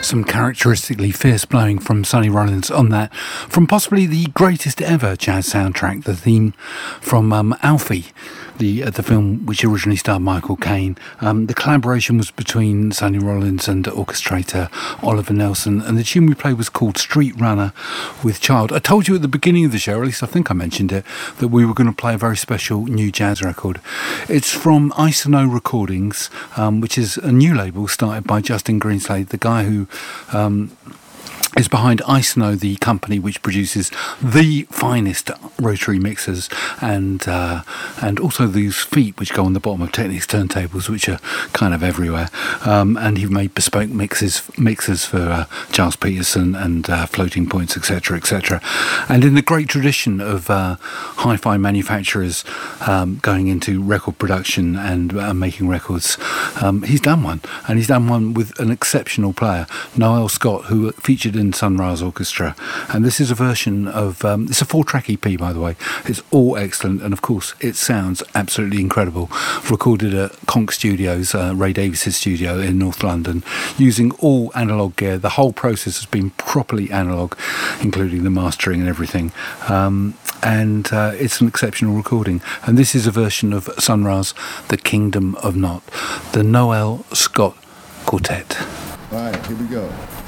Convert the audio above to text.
Some characteristically fierce blowing from Sonny Rollins on that, from possibly the greatest ever jazz soundtrack, the theme from Alfie, the film which originally starred Michael Caine. The collaboration was between Sonny Rollins and orchestrator Oliver Nelson, and the tune we played was called Street Runner with Child. I told you at the beginning of the show, or at least I think I mentioned it, that we were going to play a very special new jazz record. It's from Isono Recordings, which is a new label started by Justin Greenslade, the guy who is behind Isono, the company which produces the finest rotary mixers and also these feet which go on the bottom of Technics turntables, which are kind of everywhere. And he made bespoke mixers for Charles Peterson and Floating Points, etc., etc. And in the great tradition of hi-fi manufacturers going into record production and making records, he's done one, and he's done one with an exceptional player, Noel Scott, who featured in Sun Ra's Orchestra. And this is a version of it's a 4-track EP, by the way. It's all excellent, and of course it sounds absolutely incredible. Recorded at Conch Studios, Ray Davies' studio in North London, using all analogue gear. The whole process has been properly analogue, including the mastering and everything. And it's an exceptional recording. And this is a version of Sun Ra's The Kingdom of Nott, the Noel Scott Quartet. All right, here we go.